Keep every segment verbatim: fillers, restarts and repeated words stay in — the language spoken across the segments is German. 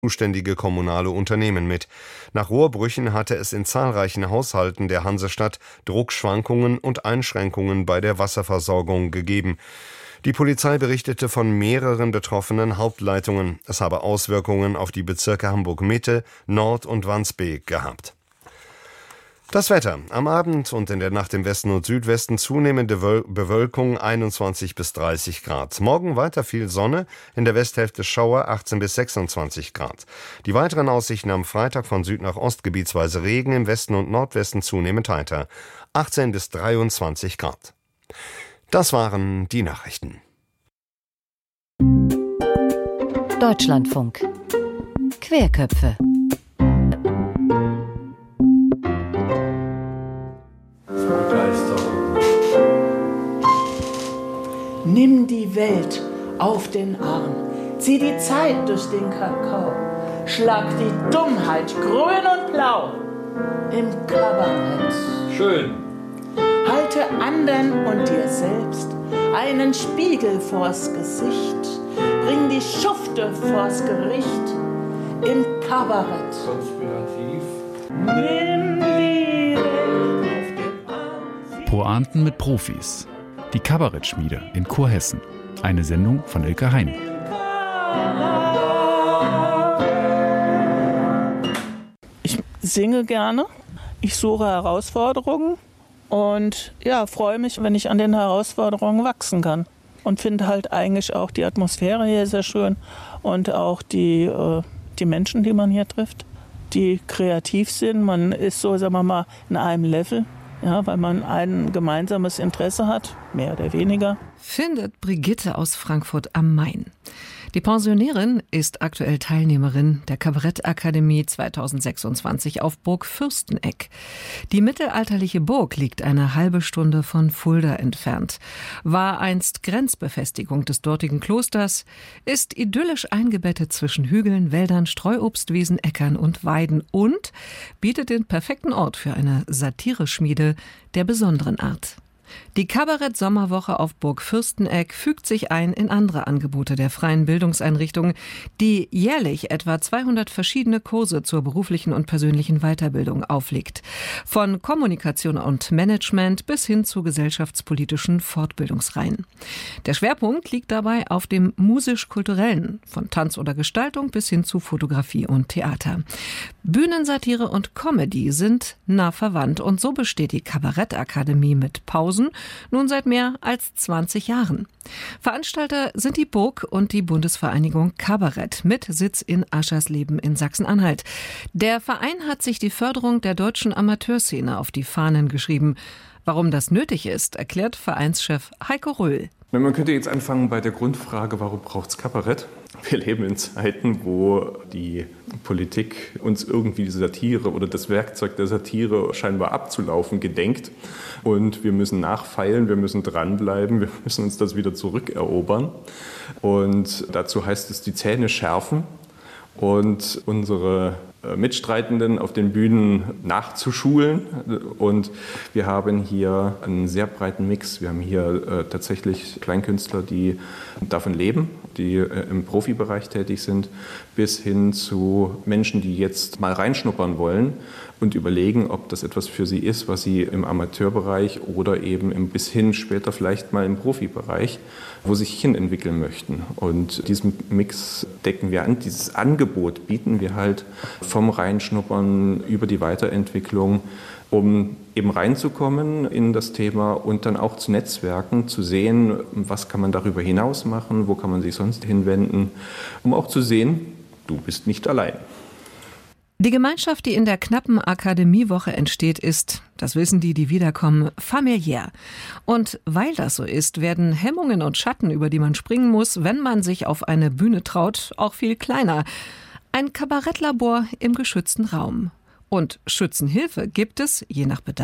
zuständige kommunale Unternehmen mit. Nach Rohrbrüchen hatte es in zahlreichen Haushalten der Hansestadt Druckschwankungen und Einschränkungen bei der Wasserversorgung gegeben. Die Polizei berichtete von mehreren betroffenen Hauptleitungen. Es habe Auswirkungen auf die Bezirke Hamburg-Mitte, Nord und Wandsbek gehabt. Das Wetter. Am Abend und in der Nacht im Westen und Südwesten zunehmende Bewölkung einundzwanzig bis dreißig Grad. Morgen weiter viel Sonne, in der Westhälfte Schauer achtzehn bis sechsundzwanzig Grad. Die weiteren Aussichten am Freitag von Süd nach Ost gebietsweise Regen, im Westen und Nordwesten zunehmend heiter. achtzehn bis dreiundzwanzig Grad. Das waren die Nachrichten. Deutschlandfunk. Querköpfe. Nimm die Welt auf den Arm, zieh die Zeit durch den Kakao, schlag die Dummheit grün und blau im Kabarett. Schön. Halte anderen und dir selbst einen Spiegel vors Gesicht, bring die Schufte vors Gericht im Kabarett. Konspirativ. Nimm die Welt auf den Arm. Pointen mit Profis. Die Kabarettschmiede in Kurhessen. Eine Sendung von Elke Hein. Ich singe gerne. Ich suche Herausforderungen und ja, freue mich, wenn ich an den Herausforderungen wachsen kann. Und finde halt eigentlich auch die Atmosphäre hier sehr schön und auch die, äh, die Menschen, die man hier trifft, die kreativ sind. Man ist so, sagen wir mal, in einem Level. Ja, weil man ein gemeinsames Interesse hat, mehr oder weniger. Findet Brigitte aus Frankfurt am Main. Die Pensionärin ist aktuell Teilnehmerin der Kabarettakademie zweitausendsechsundzwanzig auf Burg Fürsteneck. Die mittelalterliche Burg liegt eine halbe Stunde von Fulda entfernt, war einst Grenzbefestigung des dortigen Klosters, ist idyllisch eingebettet zwischen Hügeln, Wäldern, Streuobstwiesen, Äckern und Weiden und bietet den perfekten Ort für eine Satireschmiede der besonderen Art. Die Kabarett-Sommerwoche auf Burg Fürsteneck fügt sich ein in andere Angebote der freien Bildungseinrichtung, die jährlich etwa zweihundert verschiedene Kurse zur beruflichen und persönlichen Weiterbildung auflegt. Von Kommunikation und Management bis hin zu gesellschaftspolitischen Fortbildungsreihen. Der Schwerpunkt liegt dabei auf dem musisch-kulturellen, von Tanz oder Gestaltung bis hin zu Fotografie und Theater. Bühnensatire und Comedy sind nah verwandt und so besteht die Kabarettakademie mit Pausen nun seit mehr als zwanzig Jahren. Veranstalter sind die Burg und die Bundesvereinigung Kabarett mit Sitz in Aschersleben in Sachsen-Anhalt. Der Verein hat sich die Förderung der deutschen Amateurszene auf die Fahnen geschrieben. Warum das nötig ist, erklärt Vereinschef Heiko Röhl. Man könnte jetzt anfangen bei der Grundfrage, warum braucht es Kabarett? Wir leben in Zeiten, wo die Politik uns irgendwie die Satire oder das Werkzeug der Satire scheinbar abzulaufen gedenkt. Und wir müssen nachfeilen, wir müssen dranbleiben, wir müssen uns das wieder zurückerobern. Und dazu heißt es, die Zähne schärfen und unsere Mitstreitenden auf den Bühnen nachzuschulen. Und wir haben hier einen sehr breiten Mix. Wir haben hier äh, tatsächlich Kleinkünstler, die davon leben, die äh, im Profibereich tätig sind, bis hin zu Menschen, die jetzt mal reinschnuppern wollen und überlegen, ob das etwas für sie ist, was sie im Amateurbereich oder eben im, bis hin später vielleicht mal im Profibereich, wo sie sich hin entwickeln möchten. Und diesen Mix decken wir an. Dieses Angebot bieten wir halt vom Reinschnuppern über die Weiterentwicklung, um eben reinzukommen in das Thema und dann auch zu netzwerken, zu sehen, was kann man darüber hinaus machen, wo kann man sich sonst hinwenden, um auch zu sehen, du bist nicht allein. Die Gemeinschaft, die in der knappen Akademiewoche entsteht, ist, das wissen die, die wiederkommen, familiär. Und weil das so ist, werden Hemmungen und Schatten, über die man springen muss, wenn man sich auf eine Bühne traut, auch viel kleiner. Ein Kabarettlabor im geschützten Raum. Und Schützenhilfe gibt es, je nach Bedarf,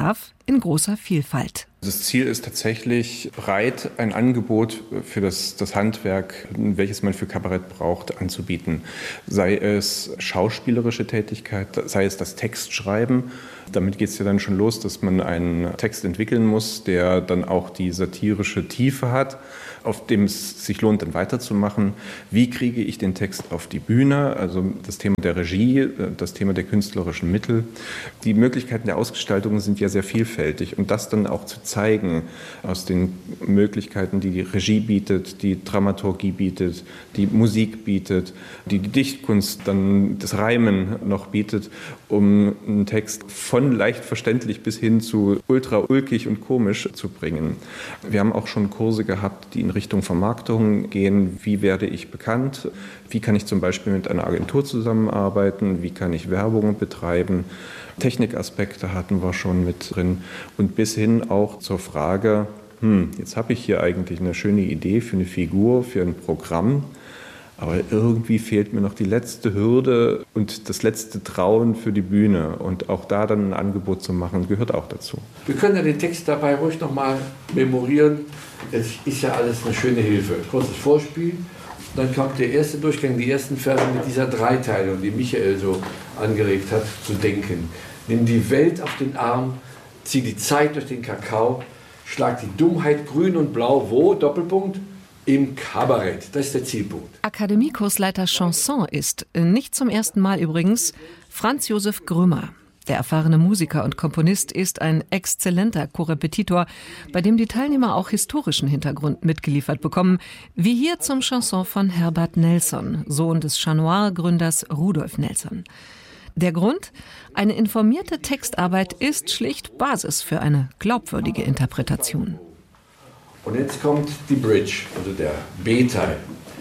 in großer Vielfalt. Das Ziel ist tatsächlich, breit ein Angebot für das, das Handwerk, welches man für Kabarett braucht, anzubieten. Sei es schauspielerische Tätigkeit, sei es das Textschreiben. Damit geht es ja dann schon los, dass man einen Text entwickeln muss, der dann auch die satirische Tiefe hat, auf dem es sich lohnt, dann weiterzumachen. Wie kriege ich den Text auf die Bühne? Also das Thema der Regie, das Thema der künstlerischen Mittel. Die Möglichkeiten der Ausgestaltung sind ja sehr vielfältig. Und das dann auch zu zeigen aus den Möglichkeiten, die die Regie bietet, die Dramaturgie bietet, die Musik bietet, die die Dichtkunst, dann das Reimen noch bietet, um einen Text von leicht verständlich bis hin zu ultra ulkig und komisch zu bringen. Wir haben auch schon Kurse gehabt, die in Richtung Vermarktung gehen. Wie werde ich bekannt? Wie kann ich zum Beispiel mit einer Agentur zusammenarbeiten? Wie kann ich Werbung betreiben? Technikaspekte hatten wir schon mit drin. Und bis hin auch zur Frage, hm, jetzt habe ich hier eigentlich eine schöne Idee für eine Figur, für ein Programm. Aber irgendwie fehlt mir noch die letzte Hürde und das letzte Trauen für die Bühne. Und auch da dann ein Angebot zu machen, gehört auch dazu. Wir können ja den Text dabei ruhig nochmal memorieren. Es ist ja alles eine schöne Hilfe. Kurzes Vorspiel. Dann kommt der erste Durchgang, die ersten Verse mit dieser Dreiteilung, die Michael so angeregt hat, zu denken. Nimm die Welt auf den Arm, zieh die Zeit durch den Kakao, schlag die Dummheit grün und blau, wo? Doppelpunkt. Im Kabarett. Das ist der Zielpunkt. Akademiekursleiter Chanson ist, nicht zum ersten Mal übrigens, Franz Josef Grümmer. Der erfahrene Musiker und Komponist ist ein exzellenter Korrepetitor, bei dem die Teilnehmer auch historischen Hintergrund mitgeliefert bekommen, wie hier zum Chanson von Herbert Nelson, Sohn des Chat Noir-Gründers Rudolf Nelson. Der Grund? Eine informierte Textarbeit ist schlicht Basis für eine glaubwürdige Interpretation. Und jetzt kommt die Bridge, also der B-Teil.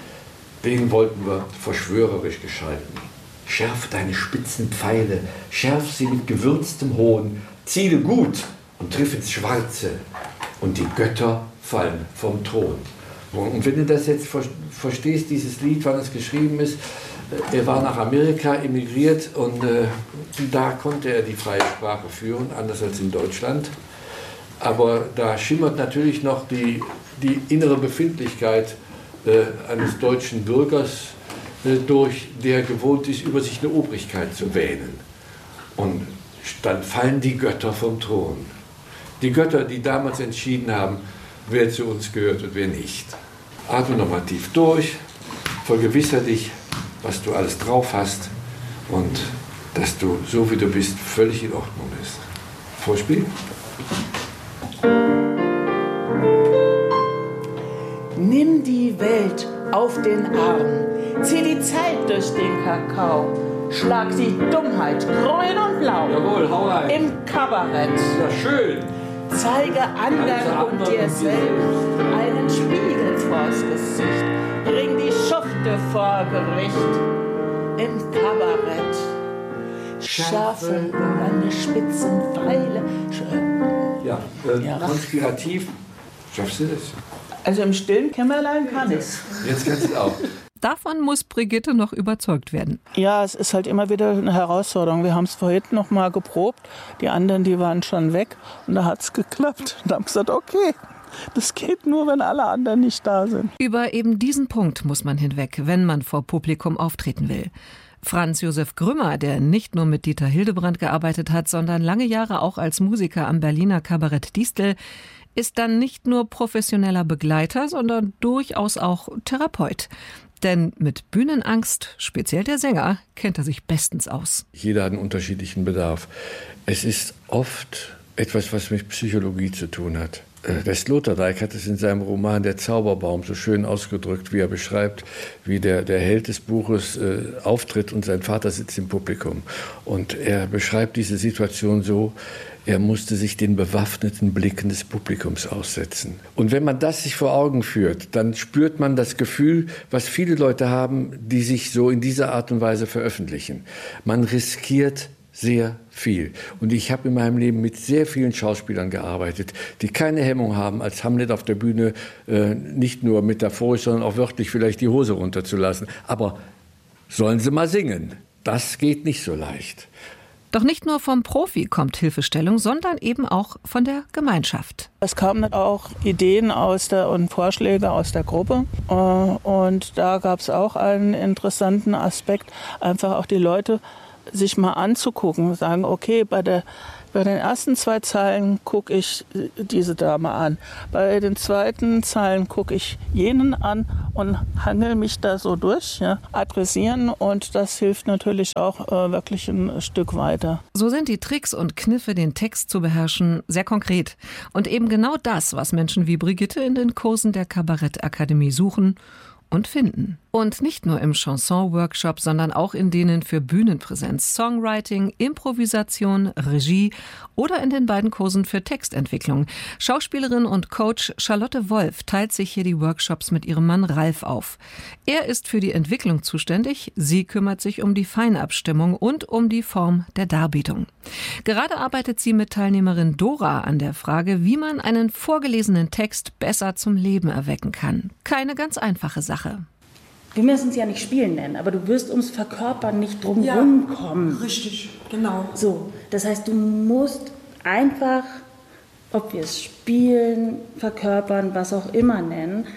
Den wollten wir verschwörerisch gestalten. Schärf deine spitzen Pfeile, schärf sie mit gewürztem Hohn, ziele gut und triff ins Schwarze. Und die Götter fallen vom Thron. Und wenn du das jetzt verstehst, dieses Lied, wann es geschrieben ist, er war nach Amerika emigriert und äh, da konnte er die freie Sprache führen, anders als in Deutschland. Aber da schimmert natürlich noch die, die innere Befindlichkeit äh, eines deutschen Bürgers äh, durch, der gewohnt ist, über sich eine Obrigkeit zu wähnen. Und dann fallen die Götter vom Thron. Die Götter, die damals entschieden haben, wer zu uns gehört und wer nicht. Atme nochmal tief durch, vergewissere dich, was du alles drauf hast und dass du, so wie du bist, völlig in Ordnung bist. Vorspiel. Nimm die Welt auf den Arm, zieh die Zeit durch den Kakao, schlag die Dummheit grün und blau. Jawohl, hau rein. Im Kabarett. Ja, schön. Zeige anderen und dir selbst einen Spiegel vors Gesicht. Bring die Schufte vor Gericht. Im Kabarett. Schärfe deine spitzen Pfeile. Ja, äh, Ja. konspirativ. Schaffst du das? Also im stillen Kämmerlein kann ich's. Jetzt kannst du es auch. Davon muss Brigitte noch überzeugt werden. Ja, es ist halt immer wieder eine Herausforderung. Wir haben es vorhin noch mal geprobt. Die anderen, die waren schon weg. Und da hat es geklappt. Und da haben wir gesagt, okay, das geht nur, wenn alle anderen nicht da sind. Über eben diesen Punkt muss man hinweg, wenn man vor Publikum auftreten will. Franz Josef Grümmer, der nicht nur mit Dieter Hildebrand gearbeitet hat, sondern lange Jahre auch als Musiker am Berliner Kabarett Distel, ist dann nicht nur professioneller Begleiter, sondern durchaus auch Therapeut. Denn mit Bühnenangst, speziell der Sänger, kennt er sich bestens aus. Jeder hat einen unterschiedlichen Bedarf. Es ist oft etwas, was mit Psychologie zu tun hat. Der Sloterdijk hat es in seinem Roman Der Zauberbaum so schön ausgedrückt, wie er beschreibt, wie der, der Held des Buches äh, auftritt und sein Vater sitzt im Publikum. Und er beschreibt diese Situation so, er musste sich den bewaffneten Blicken des Publikums aussetzen. Und wenn man das sich vor Augen führt, dann spürt man das Gefühl, was viele Leute haben, die sich so in dieser Art und Weise veröffentlichen. Man riskiert sehr viel. Und ich habe in meinem Leben mit sehr vielen Schauspielern gearbeitet, die keine Hemmung haben, als Hamlet auf der Bühne äh, nicht nur metaphorisch, sondern auch wörtlich vielleicht die Hose runterzulassen. Aber sollen sie mal singen? Das geht nicht so leicht. Doch nicht nur vom Profi kommt Hilfestellung, sondern eben auch von der Gemeinschaft. Es kamen auch Ideen aus der, und Vorschläge aus der Gruppe. Und da gab es auch einen interessanten Aspekt, einfach auch die Leute sich mal anzugucken, sagen, okay, bei der Bei den ersten zwei Zeilen gucke ich diese Dame an. Bei den zweiten Zeilen gucke ich jenen an und hangel mich da so durch, ja, adressieren. Und das hilft natürlich auch äh, wirklich ein Stück weiter. So sind die Tricks und Kniffe, den Text zu beherrschen, sehr konkret. Und eben genau das, was Menschen wie Brigitte in den Kursen der Kabarettakademie suchen und finden. Und nicht nur im Chanson-Workshop, sondern auch in denen für Bühnenpräsenz, Songwriting, Improvisation, Regie oder in den beiden Kursen für Textentwicklung. Schauspielerin und Coach Charlotte Wolf teilt sich hier die Workshops mit ihrem Mann Ralf auf. Er ist für die Entwicklung zuständig, sie kümmert sich um die Feinabstimmung und um die Form der Darbietung. Gerade arbeitet sie mit Teilnehmerin Dora an der Frage, wie man einen vorgelesenen Text besser zum Leben erwecken kann. Keine ganz einfache Sache. Wir müssen es ja nicht spielen nennen, aber du wirst ums Verkörpern nicht drum herum ja, kommen. Richtig, genau. So, das heißt, du musst einfach, ob wir es spielen, verkörpern, was auch immer nennen,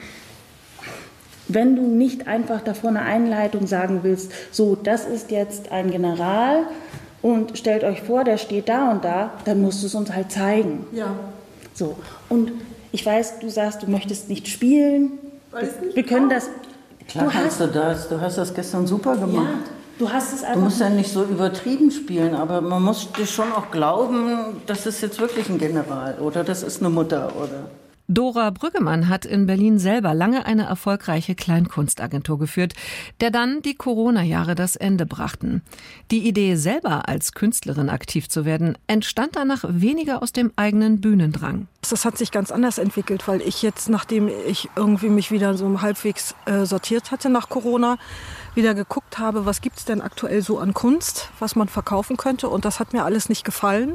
wenn du nicht einfach davor eine Einleitung sagen willst, so, das ist jetzt ein General und stellt euch vor, der steht da und da, dann musst du es uns halt zeigen. Ja. So, und ich weiß, du sagst, du möchtest nicht spielen. Weiß nicht, wir können das... Klar du kannst hast, du das. Du hast das gestern super gemacht. Ja, du hast es einfach... Du musst ja nicht so übertrieben spielen, aber man muss dir schon auch glauben, das ist jetzt wirklich ein General oder das ist eine Mutter oder... Dora Brüggemann hat in Berlin selber lange eine erfolgreiche Kleinkunstagentur geführt, der dann die Corona-Jahre das Ende brachten. Die Idee, selber als Künstlerin aktiv zu werden, entstand danach weniger aus dem eigenen Bühnendrang. Das hat sich ganz anders entwickelt, weil ich jetzt, nachdem ich irgendwie mich wieder so halbwegs äh, sortiert hatte nach Corona, wieder geguckt habe, was gibt es denn aktuell so an Kunst, was man verkaufen könnte. Und das hat mir alles nicht gefallen.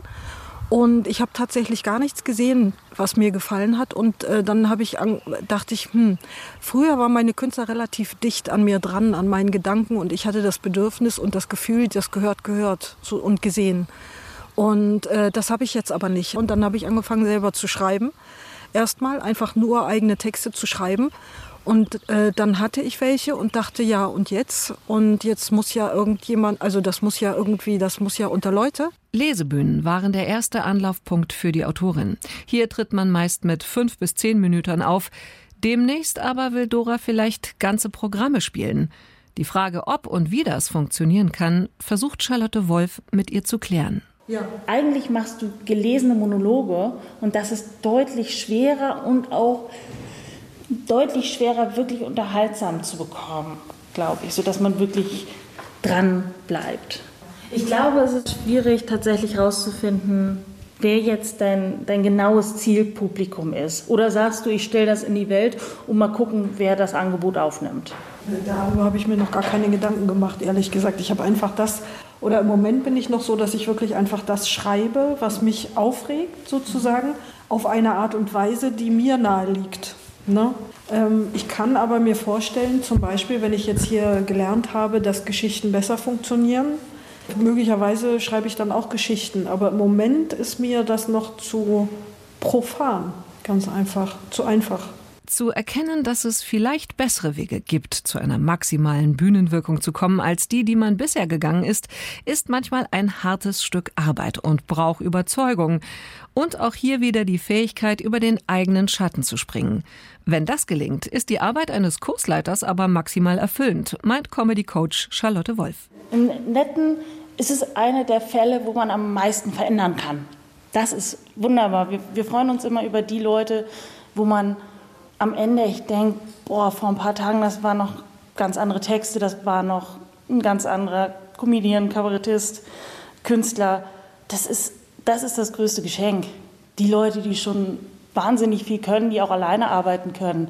Und ich habe tatsächlich gar nichts gesehen, was mir gefallen hat. Und äh, dann habe ich an, dachte ich, hm, früher war meine Künstler relativ dicht an mir dran, an meinen Gedanken. Und ich hatte das Bedürfnis und das Gefühl, das gehört, gehört so, und gesehen. Und äh, das habe ich jetzt aber nicht. Und dann habe ich angefangen, selber zu schreiben. Erstmal einfach nur eigene Texte zu schreiben. Und äh, dann hatte ich welche und dachte, ja, und jetzt? Und jetzt muss ja irgendjemand, also das muss ja irgendwie, das muss ja unter Leute. Lesebühnen waren der erste Anlaufpunkt für die Autorin. Hier tritt man meist mit fünf bis zehn Minuten auf. Demnächst aber will Dora vielleicht ganze Programme spielen. Die Frage, ob und wie das funktionieren kann, versucht Charlotte Wolf mit ihr zu klären. Ja. Eigentlich machst du gelesene Monologe und das ist deutlich schwerer und auch deutlich schwerer, wirklich unterhaltsam zu bekommen, glaube ich, sodass man wirklich dran bleibt. Ich glaube, es ist schwierig, tatsächlich herauszufinden, wer jetzt dein, dein genaues Zielpublikum ist. Oder sagst du, ich stelle das in die Welt und mal gucken, wer das Angebot aufnimmt? Darüber habe ich mir noch gar keine Gedanken gemacht, ehrlich gesagt. Ich habe einfach das, oder im Moment bin ich noch so, dass ich wirklich einfach das schreibe, was mich aufregt, sozusagen, auf eine Art und Weise, die mir nahe liegt. Ne? Ähm, ich kann aber mir vorstellen, zum Beispiel, wenn ich jetzt hier gelernt habe, dass Geschichten besser funktionieren, möglicherweise schreibe ich dann auch Geschichten. Aber im Moment ist mir das noch zu profan, ganz einfach, zu einfach. Zu erkennen, dass es vielleicht bessere Wege gibt, zu einer maximalen Bühnenwirkung zu kommen, als die, die man bisher gegangen ist, ist manchmal ein hartes Stück Arbeit und braucht Überzeugung. Und auch hier wieder die Fähigkeit, über den eigenen Schatten zu springen. Wenn das gelingt, ist die Arbeit eines Kursleiters aber maximal erfüllend, meint Comedy-Coach Charlotte Wolf. Im Netten ist es einer der Fälle, wo man am meisten verändern kann. Das ist wunderbar. Wir, wir freuen uns immer über die Leute, wo man am Ende, ich denke, boah, vor ein paar Tagen, das waren noch ganz andere Texte, das war noch ein ganz anderer Comedian, Kabarettist, Künstler. Das ist, das ist das größte Geschenk. Die Leute, die schon wahnsinnig viel können, die auch alleine arbeiten können.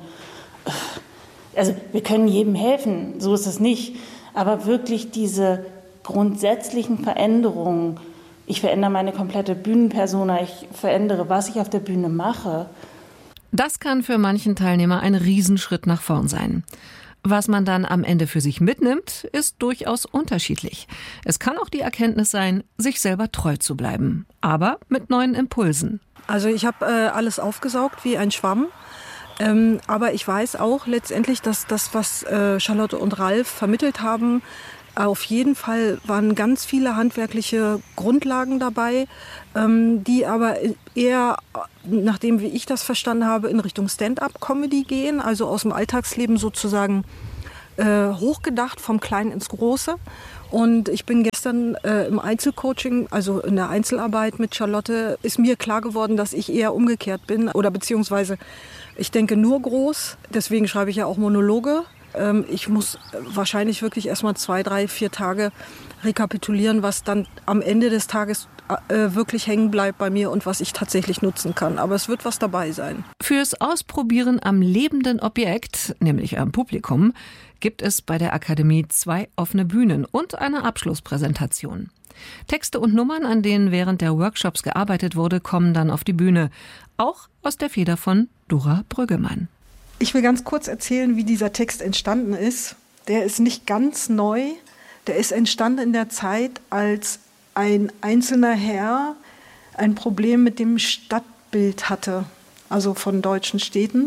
Also wir können jedem helfen, so ist es nicht. Aber wirklich diese grundsätzlichen Veränderungen, ich verändere meine komplette Bühnenpersona, ich verändere, was ich auf der Bühne mache. Das kann für manchen Teilnehmer ein Riesenschritt nach vorn sein. Was man dann am Ende für sich mitnimmt, ist durchaus unterschiedlich. Es kann auch die Erkenntnis sein, sich selber treu zu bleiben, aber mit neuen Impulsen. Also ich habe äh, alles aufgesaugt wie ein Schwamm. Ähm, aber ich weiß auch letztendlich, dass das, was äh, Charlotte und Ralf vermittelt haben, auf jeden Fall waren ganz viele handwerkliche Grundlagen dabei, ähm, die aber eher, nachdem wie ich das verstanden habe, in Richtung Stand-up-Comedy gehen, also aus dem Alltagsleben sozusagen äh, hochgedacht, vom Kleinen ins Große. Und ich bin gestern äh, im Einzelcoaching, also in der Einzelarbeit mit Charlotte, ist mir klar geworden, dass ich eher umgekehrt bin oder beziehungsweise ich denke nur groß, deswegen schreibe ich ja auch Monologe. Ich muss wahrscheinlich wirklich erst mal zwei, drei, vier Tage rekapitulieren, was dann am Ende des Tages äh, wirklich hängen bleibt bei mir und was ich tatsächlich nutzen kann. Aber es wird was dabei sein. Fürs Ausprobieren am lebenden Objekt, nämlich am Publikum, gibt es bei der Akademie zwei offene Bühnen und eine Abschlusspräsentation. Texte und Nummern, an denen während der Workshops gearbeitet wurde, kommen dann auf die Bühne. Auch aus der Feder von Dora Brüggemann. Ich will ganz kurz erzählen, wie dieser Text entstanden ist. Der ist nicht ganz neu. Der ist entstanden in der Zeit, als ein einzelner Herr ein Problem mit dem Stadtbild hatte, also von deutschen Städten.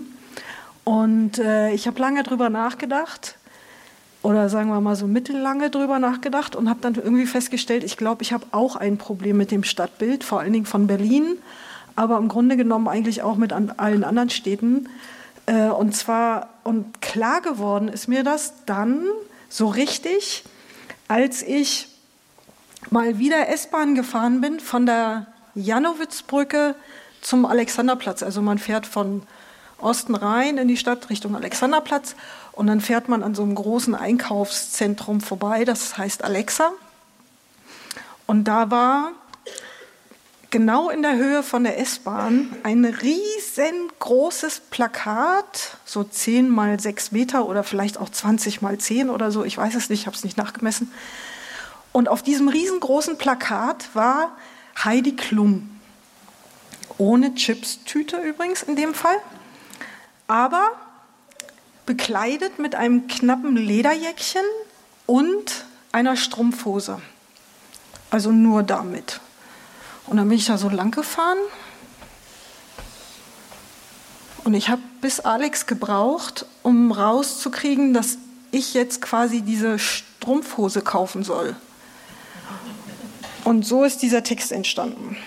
Und äh, ich habe lange drüber nachgedacht, oder sagen wir mal so mittellange drüber nachgedacht und habe dann irgendwie festgestellt, ich glaube, ich habe auch ein Problem mit dem Stadtbild, vor allen Dingen von Berlin, aber im Grunde genommen eigentlich auch mit an allen anderen Städten. Und zwar, und klar geworden ist mir das dann so richtig, als ich mal wieder S-Bahn gefahren bin von der Jannowitzbrücke zum Alexanderplatz. Also man fährt von Osten rein in die Stadt Richtung Alexanderplatz und dann fährt man an so einem großen Einkaufszentrum vorbei, das heißt Alexa. Und da war genau in der Höhe von der S-Bahn ein riesengroßes Plakat, so zehn mal sechs Meter oder vielleicht auch zwanzig mal zehn oder so, ich weiß es nicht, ich habe es nicht nachgemessen. Und auf diesem riesengroßen Plakat war Heidi Klum. Ohne Chips-Tüte übrigens in dem Fall, aber bekleidet mit einem knappen Lederjäckchen und einer Strumpfhose. Also nur damit. Und dann bin ich da so lang gefahren und ich habe bis Alex gebraucht, um rauszukriegen, dass ich jetzt quasi diese Strumpfhose kaufen soll. Und so ist dieser Text entstanden.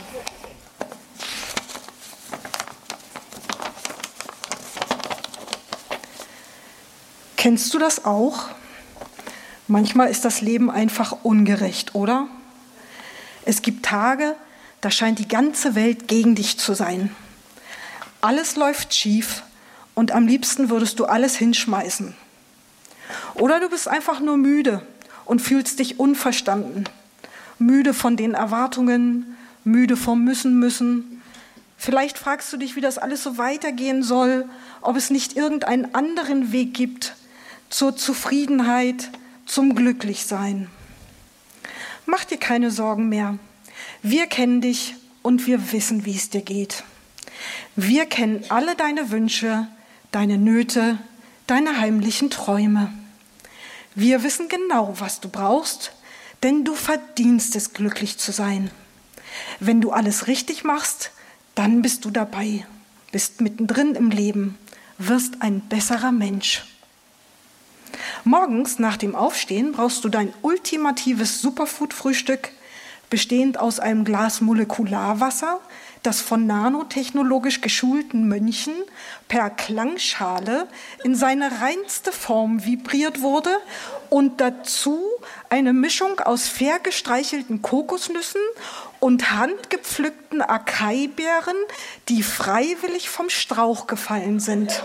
Kennst du das auch? Manchmal ist das Leben einfach ungerecht, oder? Es gibt Tage, da scheint die ganze Welt gegen dich zu sein. Alles läuft schief und am liebsten würdest du alles hinschmeißen. Oder du bist einfach nur müde und fühlst dich unverstanden. Müde von den Erwartungen, müde vom Müssen müssen. Vielleicht fragst du dich, wie das alles so weitergehen soll, ob es nicht irgendeinen anderen Weg gibt zur Zufriedenheit, zum Glücklichsein. Mach dir keine Sorgen mehr. Wir kennen dich und wir wissen, wie es dir geht. Wir kennen alle deine Wünsche, deine Nöte, deine heimlichen Träume. Wir wissen genau, was du brauchst, denn du verdienst es, glücklich zu sein. Wenn du alles richtig machst, dann bist du dabei, bist mittendrin im Leben, wirst ein besserer Mensch. Morgens nach dem Aufstehen brauchst du dein ultimatives Superfood-Frühstück, bestehend aus einem Glas Molekularwasser, das von nanotechnologisch geschulten Mönchen per Klangschale in seine reinste Form vibriert wurde und dazu eine Mischung aus fair gestreichelten Kokosnüssen und handgepflückten Acai-Beeren, die freiwillig vom Strauch gefallen sind.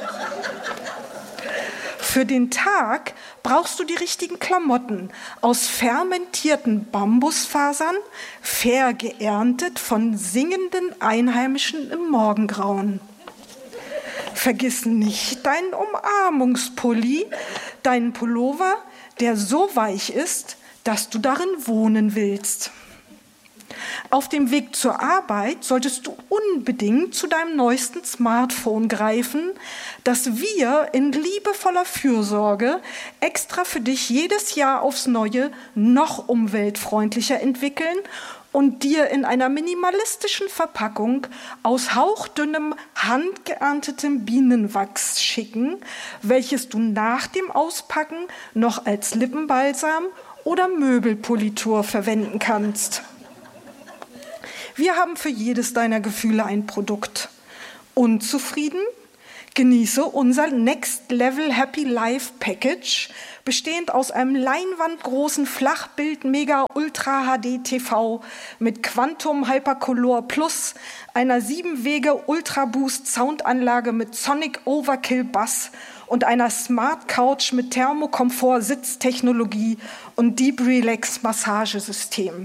Für den Tag brauchst du die richtigen Klamotten aus fermentierten Bambusfasern, fair geerntet von singenden Einheimischen im Morgengrauen. Vergiss nicht deinen Umarmungspulli, deinen Pullover, der so weich ist, dass du darin wohnen willst. Auf dem Weg zur Arbeit solltest du unbedingt zu deinem neuesten Smartphone greifen, das wir in liebevoller Fürsorge extra für dich jedes Jahr aufs Neue noch umweltfreundlicher entwickeln und dir in einer minimalistischen Verpackung aus hauchdünnem, handgeerntetem Bienenwachs schicken, welches du nach dem Auspacken noch als Lippenbalsam oder Möbelpolitur verwenden kannst. Wir haben für jedes deiner Gefühle ein Produkt. Unzufrieden? Genieße unser Next Level Happy Life Package, bestehend aus einem leinwandgroßen Flachbild Mega Ultra H D T V mit Quantum Hypercolor Plus, einer sieben Wege Ultra Boost Soundanlage mit Sonic Overkill Bass und einer Smart Couch mit Thermokomfort Sitztechnologie und Deep Relax Massagesystem.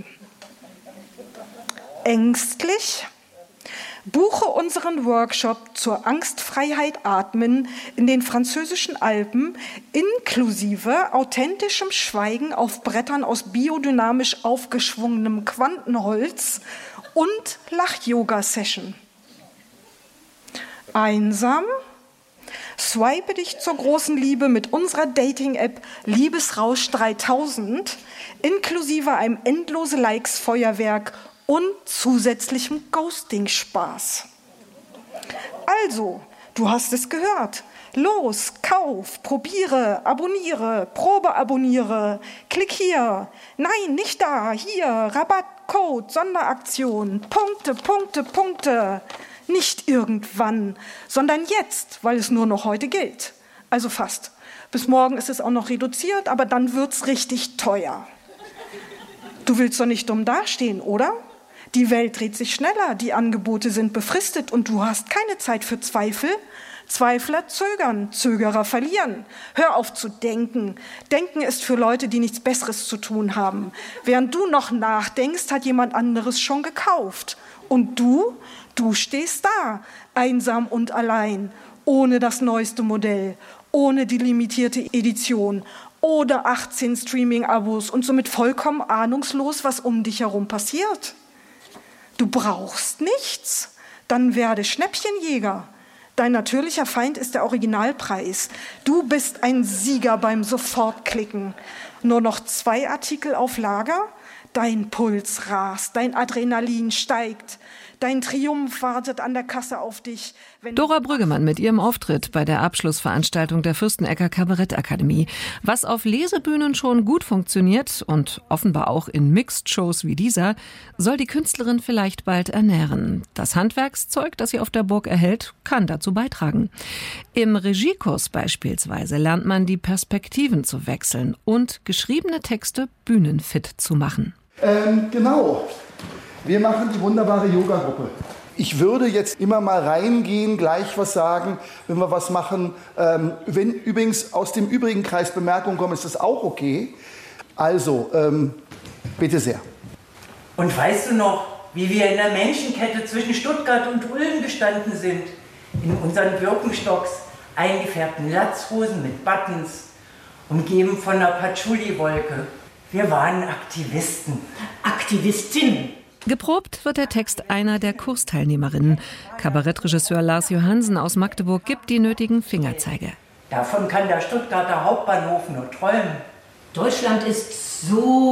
Ängstlich? Buche unseren Workshop zur Angstfreiheit Atmen in den französischen Alpen inklusive authentischem Schweigen auf Brettern aus biodynamisch aufgeschwungenem Quantenholz und Lach-Yoga-Session. Einsam? Swipe dich zur großen Liebe mit unserer Dating-App Liebesrausch dreitausend inklusive einem endlose Likes-Feuerwerk und zusätzlichem Ghosting-Spaß. Also, du hast es gehört. Los, kauf, probiere, abonniere, probeabonniere. Klick hier. Nein, nicht da. Hier, Rabatt, Code, Sonderaktion. Punkte, Punkte, Punkte. Nicht irgendwann, sondern jetzt, weil es nur noch heute gilt. Also fast. Bis morgen ist es auch noch reduziert, aber dann wird's richtig teuer. Du willst doch nicht dumm dastehen, oder? Die Welt dreht sich schneller, die Angebote sind befristet und du hast keine Zeit für Zweifel. Zweifler zögern, Zögerer verlieren. Hör auf zu denken. Denken ist für Leute, die nichts Besseres zu tun haben. Während du noch nachdenkst, hat jemand anderes schon gekauft. Und du, du stehst da, einsam und allein, ohne das neueste Modell, ohne die limitierte Edition, ohne achtzehn Streaming-Abos und somit vollkommen ahnungslos, was um dich herum passiert. Du brauchst nichts, dann werde Schnäppchenjäger. Dein natürlicher Feind ist der Originalpreis. Du bist ein Sieger beim Sofortklicken. Nur noch zwei Artikel auf Lager? Dein Puls rast, dein Adrenalin steigt. Dein Triumph wartet an der Kasse auf dich. Wenn Dora Brüggemann mit ihrem Auftritt bei der Abschlussveranstaltung der Fürstenecker Kabarettakademie. Was auf Lesebühnen schon gut funktioniert und offenbar auch in Mixed-Shows wie dieser, soll die Künstlerin vielleicht bald ernähren. Das Handwerkszeug, das sie auf der Burg erhält, kann dazu beitragen. Im Regiekurs beispielsweise lernt man die Perspektiven zu wechseln und geschriebene Texte bühnenfit zu machen. Ähm, genau. Wir machen die wunderbare Yoga-Gruppe. Ich würde jetzt immer mal reingehen, gleich was sagen, wenn wir was machen. Ähm, wenn übrigens aus dem übrigen Kreis Bemerkungen kommen, ist das auch okay. Also, ähm, bitte sehr. Und weißt du noch, wie wir in der Menschenkette zwischen Stuttgart und Ulm gestanden sind? In unseren Birkenstocks, eingefärbten Latzhosen mit Buttons, umgeben von einer Patchouli-Wolke. Wir waren Aktivisten. Aktivistin. Geprobt wird der Text einer der Kursteilnehmerinnen. Kabarettregisseur Lars Johansen aus Magdeburg gibt die nötigen Fingerzeige. Davon kann der Stuttgarter Hauptbahnhof nur träumen. Deutschland ist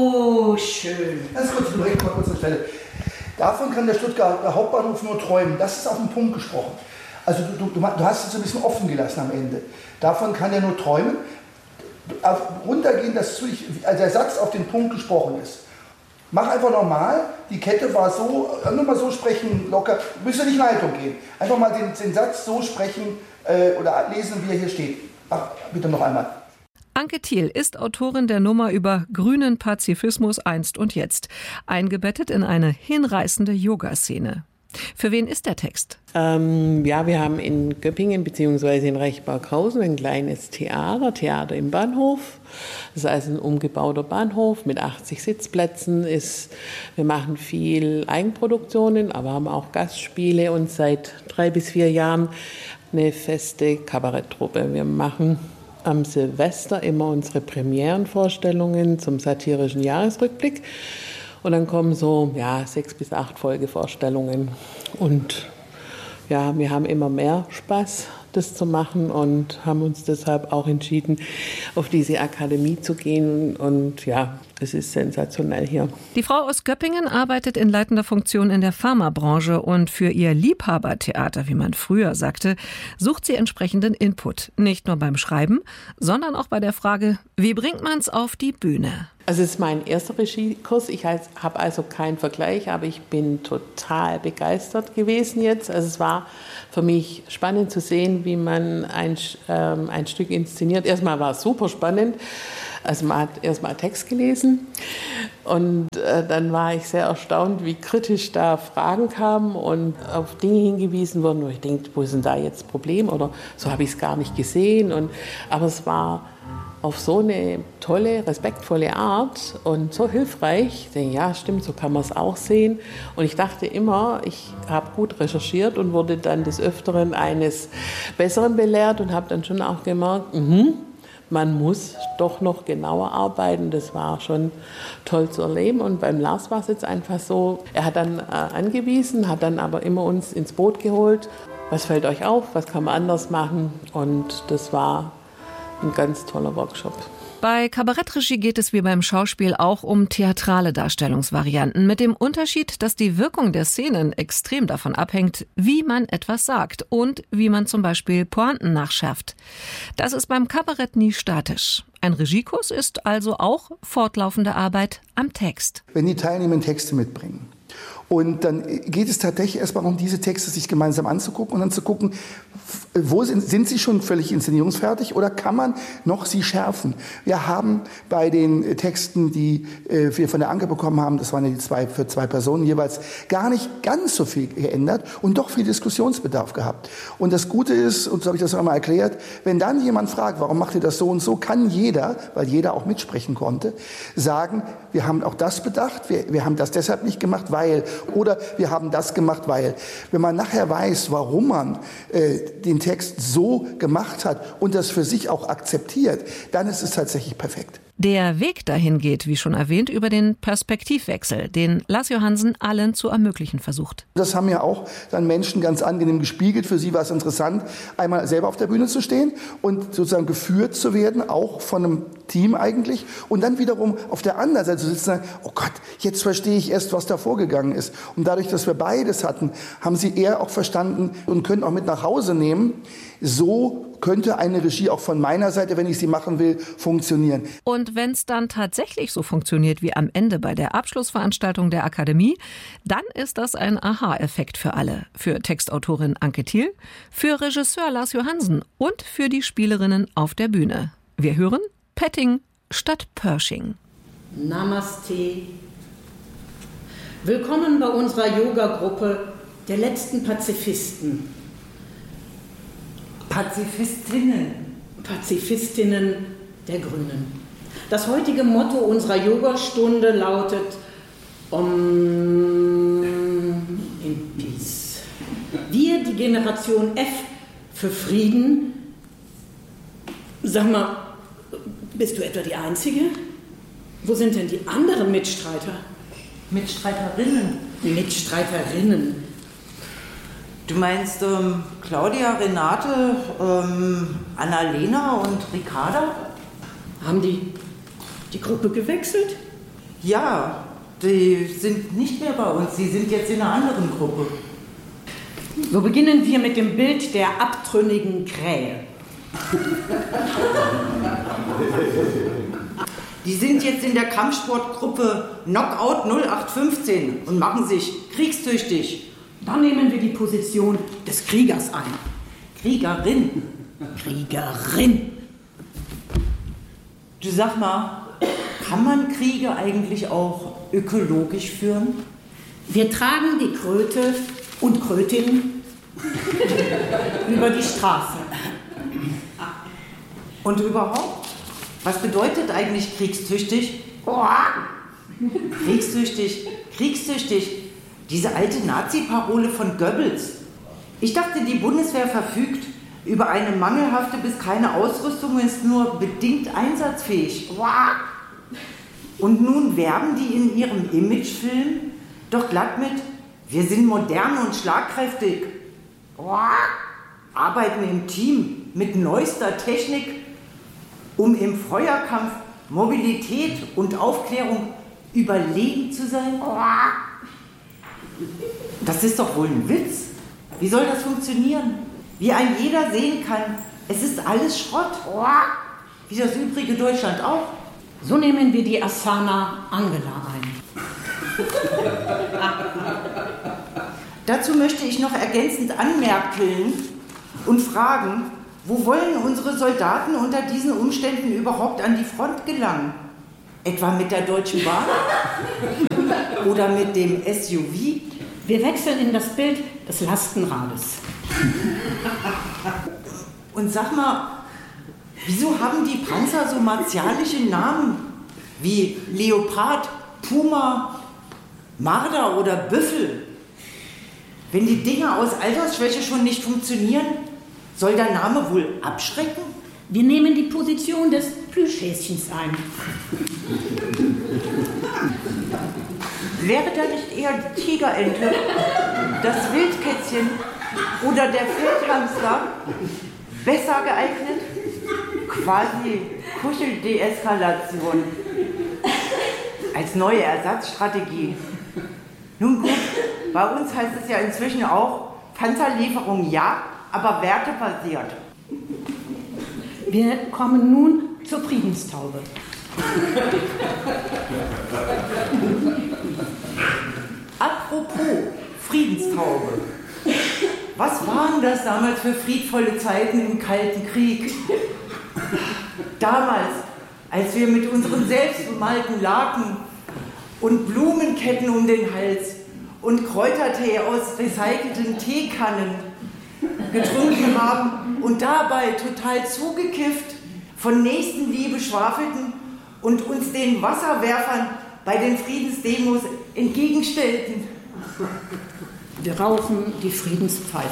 so schön. Ganz kurz, du direkt mal kurz eine Stelle. Davon kann der Stuttgarter Hauptbahnhof nur träumen. Das ist auf den Punkt gesprochen. Also du, du, du hast es so ein bisschen offen gelassen am Ende. Davon kann er nur träumen. Auf, runtergehen, dass also der Satz auf den Punkt gesprochen ist. Mach einfach normal, die Kette war so, nur mal so sprechen, locker, müsst ihr nicht in Haltung gehen. Einfach mal den, den Satz so sprechen äh, oder lesen, wie er hier steht. Ach, bitte noch einmal. Anke Thiel ist Autorin der Nummer über grünen Pazifismus einst und jetzt, eingebettet in eine hinreißende Yoga-Szene. Für wen ist der Text? Ähm, ja, wir haben in Göppingen bzw. in Rechberghausen ein kleines Theater, Theater im Bahnhof. Das ist also ein umgebauter Bahnhof mit achtzig Sitzplätzen. Ist, wir machen viel Eigenproduktionen, aber haben auch Gastspiele und seit drei bis vier Jahren eine feste Kabaretttruppe. Wir machen am Silvester immer unsere Premierenvorstellungen zum satirischen Jahresrückblick. Und dann kommen so ja, sechs bis acht Folgevorstellungen. Und ja, wir haben immer mehr Spaß, das zu machen und haben uns deshalb auch entschieden, auf diese Akademie zu gehen. Und ja, es ist sensationell hier. Die Frau aus Göppingen arbeitet in leitender Funktion in der Pharmabranche und für ihr Liebhabertheater, wie man früher sagte, sucht sie entsprechenden Input. Nicht nur beim Schreiben, sondern auch bei der Frage, wie bringt man es auf die Bühne? Also es ist mein erster Regiekurs. Ich habe also keinen Vergleich, aber ich bin total begeistert gewesen jetzt. Also es war für mich spannend zu sehen, wie man ein, ähm, ein Stück inszeniert. Erstmal war es super spannend. Also man hat erstmal Text gelesen und äh, dann war ich sehr erstaunt, wie kritisch da Fragen kamen und auf Dinge hingewiesen wurden, wo ich denke, wo ist denn da jetzt das Problem oder so habe ich es gar nicht gesehen. Und, aber es war auf so eine tolle, respektvolle Art und so hilfreich. Ich denke, ja, stimmt, so kann man es auch sehen. Und ich dachte immer, ich habe gut recherchiert und wurde dann des Öfteren eines Besseren belehrt und habe dann schon auch gemerkt, mh, man muss doch noch genauer arbeiten. Das war schon toll zu erleben. Und beim Lars war es jetzt einfach so, er hat dann äh, angewiesen, hat dann aber immer uns ins Boot geholt. Was fällt euch auf? Was kann man anders machen? Und das war ein ganz toller Workshop. Bei Kabarettregie geht es wie beim Schauspiel auch um theatrale Darstellungsvarianten, mit dem Unterschied, dass die Wirkung der Szenen extrem davon abhängt, wie man etwas sagt und wie man zum Beispiel Pointen nachschärft. Das ist beim Kabarett nie statisch. Ein Regiekurs ist also auch fortlaufende Arbeit am Text. Wenn die Teilnehmer Texte mitbringen, und dann geht es tatsächlich erstmal um diese Texte sich gemeinsam anzugucken und dann zu gucken, wo sind, sind sie schon völlig inszenierungsfertig oder kann man noch sie schärfen? Wir haben bei den Texten, die äh, wir von der Anke bekommen haben, das waren ja die zwei für zwei Personen jeweils, gar nicht ganz so viel geändert und doch viel Diskussionsbedarf gehabt. Und das Gute ist, und so habe ich das auch mal erklärt, wenn dann jemand fragt, warum macht ihr das so und so, kann jeder, weil jeder auch mitsprechen konnte, sagen, wir haben auch das bedacht, wir, wir haben das deshalb nicht gemacht, weil, oder wir haben das gemacht, weil. Wenn man nachher weiß, warum man äh, den Text so gemacht hat und das für sich auch akzeptiert, dann ist es tatsächlich perfekt. Der Weg dahin geht, wie schon erwähnt, über den Perspektivwechsel, den Lars Johansen allen zu ermöglichen versucht. Das haben ja auch dann Menschen ganz angenehm gespiegelt. Für sie war es interessant, einmal selber auf der Bühne zu stehen und sozusagen geführt zu werden, auch von einem Team eigentlich. Und dann wiederum auf der anderen Seite zu sitzen und sagen, oh Gott, jetzt verstehe ich erst, was da vorgegangen ist. Und dadurch, dass wir beides hatten, haben sie eher auch verstanden und können auch mit nach Hause nehmen. So könnte eine Regie auch von meiner Seite, wenn ich sie machen will, funktionieren. Und wenn es dann tatsächlich so funktioniert wie am Ende bei der Abschlussveranstaltung der Akademie, dann ist das ein Aha-Effekt für alle. Für Textautorin Anke Thiel, für Regisseur Lars Johansen und für die Spielerinnen auf der Bühne. Wir hören Petting statt Pershing. Namaste. Willkommen bei unserer Yoga-Gruppe der letzten Pazifisten. Pazifistinnen. Pazifistinnen der Grünen. Das heutige Motto unserer Yogastunde lautet Om in Peace. Wir, die Generation F für Frieden. Sag mal, bist du etwa die Einzige? Wo sind denn die anderen Mitstreiter? Mitstreiterinnen. Mitstreiterinnen. Du meinst ähm, Claudia, Renate, ähm, Annalena und Ricarda? Haben die die Gruppe gewechselt? Ja, die sind nicht mehr bei uns. Sie sind jetzt in einer anderen Gruppe. So beginnen wir mit dem Bild der abtrünnigen Krähe. Die sind jetzt in der Kampfsportgruppe Knockout null acht fünfzehn und machen sich kriegstüchtig. Dann nehmen wir die Position des Kriegers ein. Kriegerin. Kriegerin. Du sag mal, kann man Kriege eigentlich auch ökologisch führen? Wir tragen die Kröte und Krötin über die Straße. Und überhaupt? Was bedeutet eigentlich kriegstüchtig? Kriegstüchtig, kriegstüchtig. Diese alte Nazi-Parole von Goebbels. Ich dachte, die Bundeswehr verfügt über eine mangelhafte bis keine Ausrüstung und ist nur bedingt einsatzfähig. Und nun werben die in ihrem Imagefilm doch glatt mit: Wir sind modern und schlagkräftig, arbeiten im Team mit neuester Technik, um im Feuerkampf, Mobilität und Aufklärung überlegen zu sein. Das ist doch wohl ein Witz. Wie soll das funktionieren? Wie ein jeder sehen kann, es ist alles Schrott. Wie das übrige Deutschland auch. So nehmen wir die Asana Angela ein. Dazu möchte ich noch ergänzend anmerken und fragen, wo wollen unsere Soldaten unter diesen Umständen überhaupt an die Front gelangen? Etwa mit der Deutschen Bahn? Oder mit dem S U V? Wir wechseln in das Bild des Lastenrades. Und sag mal, wieso haben die Panzer so martialische Namen wie Leopard, Puma, Marder oder Büffel? Wenn die Dinger aus Altersschwäche schon nicht funktionieren, soll der Name wohl abschrecken? Wir nehmen die Position des Plüschhäschens ein. Wäre da nicht eher die Tigerente, das Wildkätzchen oder der Feldhamster besser geeignet? Quasi Kuschel-Deeskalation als neue Ersatzstrategie. Nun gut, bei uns heißt es ja inzwischen auch Panzerlieferung ja, aber wertebasiert. Wir kommen nun zur Friedenstaube. Apropos Friedenstaube. Was waren das damals für friedvolle Zeiten im Kalten Krieg? Damals, als wir mit unseren selbstbemalten Laken und Blumenketten um den Hals und Kräutertee aus recycelten Teekannen getrunken haben und dabei total zugekifft von Nächstenliebe schwafelten und uns den Wasserwerfern bei den Friedensdemos entgegenstellten. Wir rauchen die Friedenspfeife.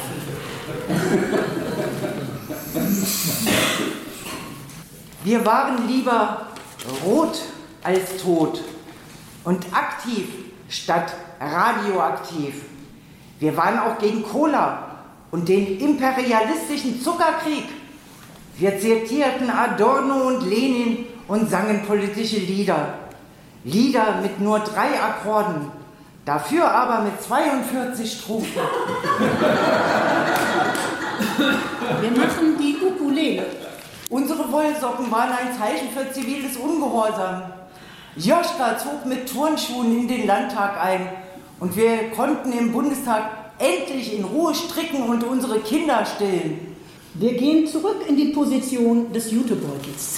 Wir waren lieber rot als tot und aktiv statt radioaktiv. Wir waren auch gegen Cola und den imperialistischen Zuckerkrieg. Wir zitierten Adorno und Lenin und sangen politische Lieder. Lieder mit nur drei Akkorden, dafür aber mit zweiundvierzig Strophen. Wir machen die Ukulele. Unsere Wollsocken waren ein Zeichen für ziviles Ungehorsam. Joschka zog mit Turnschuhen in den Landtag ein und wir konnten im Bundestag endlich in Ruhe stricken und unsere Kinder stillen. Wir gehen zurück in die Position des Jutebeutels.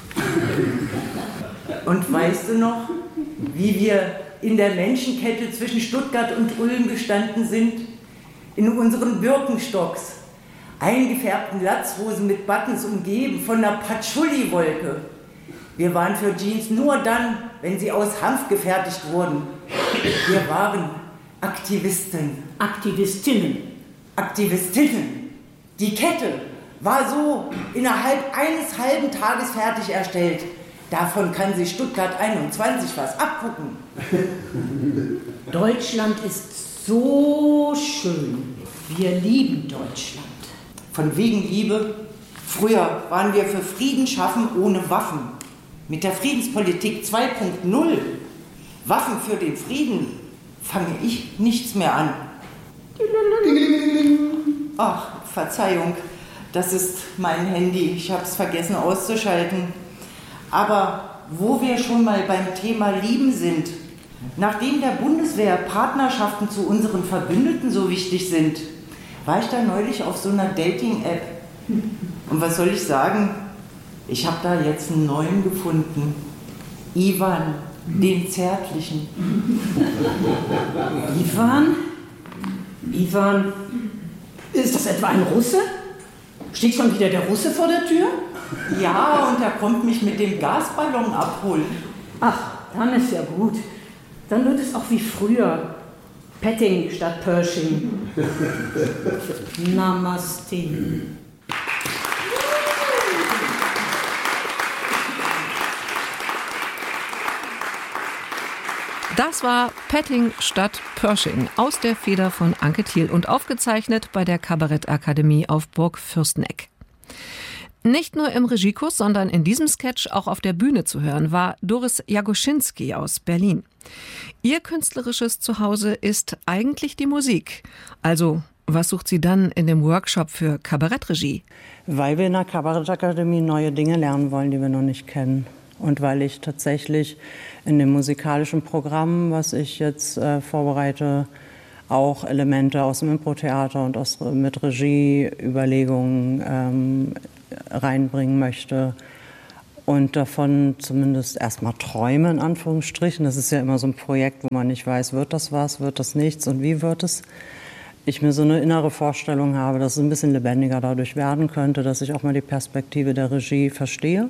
Und weißt du noch, wie wir in der Menschenkette zwischen Stuttgart und Ulm gestanden sind? In unseren Birkenstocks, eingefärbten Latzhosen mit Buttons umgeben von einer Patchouli-Wolke. Wir waren für Jeans nur dann, wenn sie aus Hanf gefertigt wurden. Wir waren Aktivisten. Aktivistinnen. Aktivistinnen. Die Kette war so innerhalb eines halben Tages fertig erstellt. Davon kann sich Stuttgart einundzwanzig was abgucken. Deutschland ist so schön. Wir lieben Deutschland. Von wegen Liebe. Früher waren wir für Frieden schaffen ohne Waffen. Mit der Friedenspolitik zwei Punkt null, Waffen für den Frieden, fange ich nichts mehr an. Ach, Verzeihung, das ist mein Handy. Ich habe es vergessen auszuschalten. Aber wo wir schon mal beim Thema Lieben sind, nachdem der Bundeswehr Partnerschaften zu unseren Verbündeten so wichtig sind, war ich da neulich auf so einer Dating-App. Und was soll ich sagen? Ich habe da jetzt einen neuen gefunden. Ivan, den Zärtlichen. Ivan? Ivan? Ist das etwa ein Russe? Steht schon wieder der Russe vor der Tür? Ja, und er kommt mich mit dem Gasballon abholen. Ach, dann ist ja gut. Dann wird es auch wie früher. Petting statt Pershing. Namaste. Das war Petting statt Pershing aus der Feder von Anke Thiel und aufgezeichnet bei der Kabarettakademie auf Burg Fürsteneck. Nicht nur im Regiekurs, sondern in diesem Sketch auch auf der Bühne zu hören war Doris Jagoschinski aus Berlin. Ihr künstlerisches Zuhause ist eigentlich die Musik. Also, was sucht sie dann in dem Workshop für Kabarettregie? Weil wir in der Kabarettakademie neue Dinge lernen wollen, die wir noch nicht kennen. Und weil ich tatsächlich in dem musikalischen Programm, was ich jetzt äh, vorbereite, auch Elemente aus dem Impro-Theater und aus, mit Regieüberlegungen ähm, reinbringen möchte. Und davon zumindest erstmal träume, in Anführungsstrichen. Das ist ja immer so ein Projekt, wo man nicht weiß, wird das was, wird das nichts und wie wird es. Ich mir so eine innere Vorstellung habe, dass es ein bisschen lebendiger dadurch werden könnte, dass ich auch mal die Perspektive der Regie verstehe.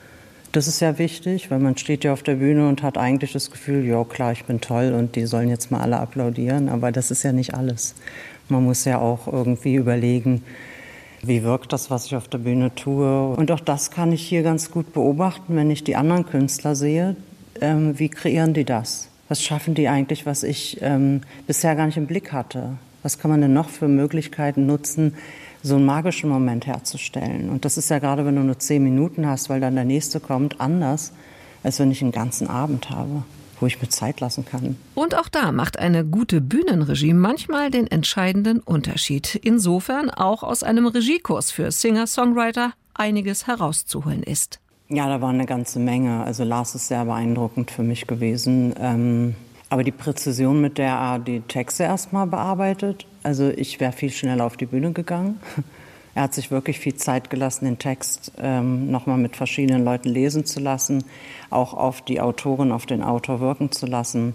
Das ist ja wichtig, weil man steht ja auf der Bühne und hat eigentlich das Gefühl, ja klar, ich bin toll und die sollen jetzt mal alle applaudieren, aber das ist ja nicht alles. Man muss ja auch irgendwie überlegen, wie wirkt das, was ich auf der Bühne tue. Und auch das kann ich hier ganz gut beobachten, wenn ich die anderen Künstler sehe. Ähm, wie kreieren die das? Was schaffen die eigentlich, was ich ähm, bisher gar nicht im Blick hatte? Was kann man denn noch für Möglichkeiten nutzen, so einen magischen Moment herzustellen? Und das ist ja gerade, wenn du nur zehn Minuten hast, weil dann der nächste kommt, anders, als wenn ich einen ganzen Abend habe, wo ich mir Zeit lassen kann. Und auch da macht eine gute Bühnenregie manchmal den entscheidenden Unterschied. Insofern auch aus einem Regiekurs für Singer-Songwriter einiges herauszuholen ist. Ja, da war eine ganze Menge. Also Lars ist sehr beeindruckend für mich gewesen. Ähm Aber die Präzision, mit der er die Texte erstmal bearbeitet, also ich wäre viel schneller auf die Bühne gegangen. Er hat sich wirklich viel Zeit gelassen, den Text ähm, nochmal mit verschiedenen Leuten lesen zu lassen, auch auf die Autorin, auf den Autor wirken zu lassen.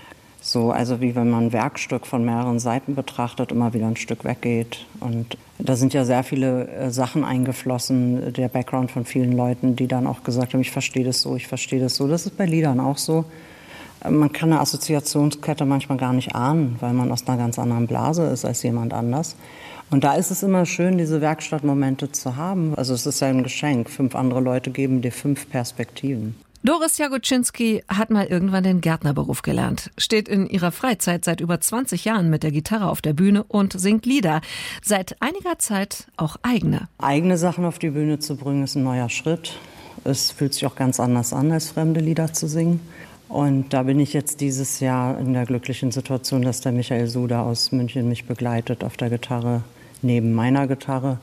So, also wie wenn man ein Werkstück von mehreren Seiten betrachtet, immer wieder ein Stück weggeht. Und da sind ja sehr viele äh, Sachen eingeflossen, der Background von vielen Leuten, die dann auch gesagt haben, ich verstehe das so, ich verstehe das so. Das ist bei Liedern auch so. Man kann eine Assoziationskette manchmal gar nicht ahnen, weil man aus einer ganz anderen Blase ist als jemand anders. Und da ist es immer schön, diese Werkstattmomente zu haben. Also es ist ja ein Geschenk. Fünf andere Leute geben dir fünf Perspektiven. Doris Jagoschinski hat mal irgendwann den Gärtnerberuf gelernt, steht in ihrer Freizeit seit über zwanzig Jahren mit der Gitarre auf der Bühne und singt Lieder. Seit einiger Zeit auch eigene. Eigene Sachen auf die Bühne zu bringen, ist ein neuer Schritt. Es fühlt sich auch ganz anders an, als fremde Lieder zu singen. Und da bin ich jetzt dieses Jahr in der glücklichen Situation, dass der Michael Suda aus München mich begleitet auf der Gitarre, neben meiner Gitarre.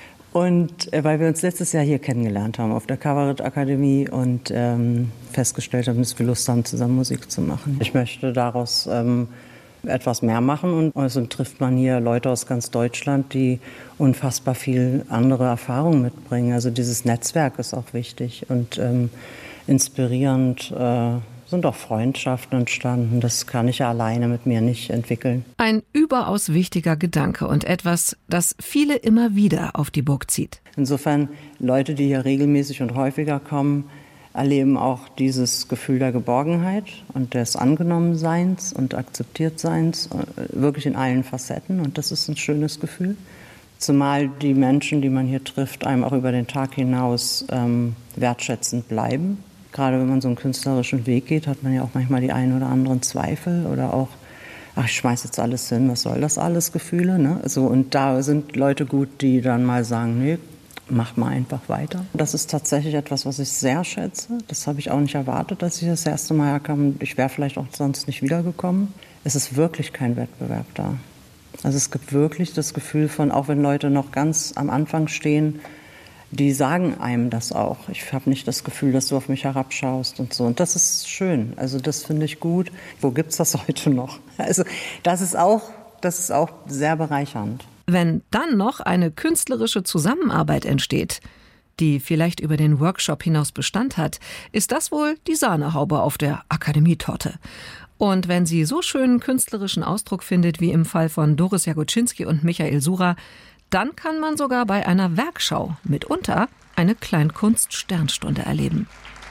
Und äh, weil wir uns letztes Jahr hier kennengelernt haben auf der Kabarettakademie und ähm, festgestellt haben, dass wir Lust haben, zusammen Musik zu machen. Ich möchte daraus ähm, etwas mehr machen und also trifft man hier Leute aus ganz Deutschland, die unfassbar viel andere Erfahrungen mitbringen. Also dieses Netzwerk ist auch wichtig und ähm, inspirierend. Äh, sind auch Freundschaften entstanden. Das kann ich ja alleine mit mir nicht entwickeln. Ein überaus wichtiger Gedanke und etwas, das viele immer wieder auf die Burg zieht. Insofern, Leute, die hier regelmäßig und häufiger kommen, erleben auch dieses Gefühl der Geborgenheit und des Angenommenseins und Akzeptiertseins, wirklich in allen Facetten. Und das ist ein schönes Gefühl. Zumal die Menschen, die man hier trifft, einem auch über den Tag hinaus ähm, wertschätzend bleiben. Gerade wenn man so einen künstlerischen Weg geht, hat man ja auch manchmal die einen oder anderen Zweifel oder auch, ach, ich schmeiß jetzt alles hin, was soll das alles, Gefühle, ne? So, und da sind Leute gut, die dann mal sagen, nee, macht mal einfach weiter. Das ist tatsächlich etwas, was ich sehr schätze. Das habe ich auch nicht erwartet, dass ich das erste Mal herkam. Ich wäre vielleicht auch sonst nicht wiedergekommen. Es ist wirklich kein Wettbewerb da. Also es gibt wirklich das Gefühl von, auch wenn Leute noch ganz am Anfang stehen, die sagen einem das auch. Ich habe nicht das Gefühl, dass du auf mich herabschaust und so. Und das ist schön. Also das finde ich gut. Wo gibt's das heute noch? Also das ist auch, das ist auch sehr bereichernd. Wenn dann noch eine künstlerische Zusammenarbeit entsteht, die vielleicht über den Workshop hinaus Bestand hat, ist das wohl die Sahnehaube auf der Akademietorte. Und wenn sie so schönen künstlerischen Ausdruck findet, wie im Fall von Doris Jagoschinski und Michael Suda, dann kann man sogar bei einer Werkschau mitunter eine Kleinkunst-Sternstunde erleben.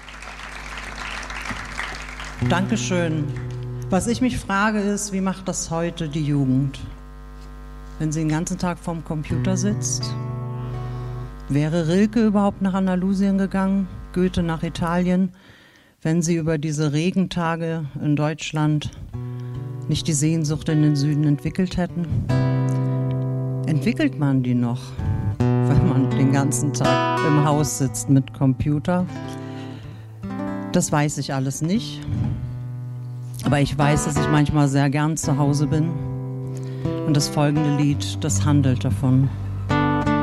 Dankeschön. Was ich mich frage ist, wie macht das heute die Jugend? Wenn sie den ganzen Tag vorm Computer sitzt? Wäre Rilke überhaupt nach Andalusien gegangen? Goethe nach Italien? wenn Sie über diese Regentage in Deutschland nicht die Sehnsucht in den Süden entwickelt hätten? Entwickelt man die noch, wenn man den ganzen Tag im Haus sitzt mit Computer? Das weiß ich alles nicht. Aber ich weiß, dass ich manchmal sehr gern zu Hause bin. Und das folgende Lied, das handelt davon.